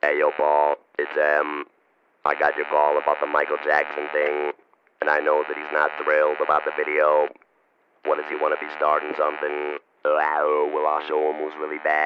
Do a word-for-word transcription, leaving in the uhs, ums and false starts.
Hey, yo, Paul, it's, um, I got your call about the Michael Jackson thing, and I know that he's not thrilled about the video. What, does he want to be starting something? Oh, well, I'll show him who's really bad.